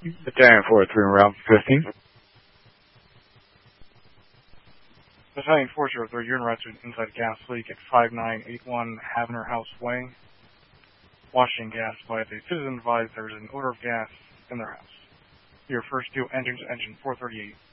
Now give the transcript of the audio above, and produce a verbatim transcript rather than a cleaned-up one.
Battalion four three route fifteen. Battalion four zero three, you're en route to an inside gas leak at five nine eight one Havener House Way. Washington Gas by the citizen advised there is an odor of gas in their house. Your first two engines, engine four thirty-eight,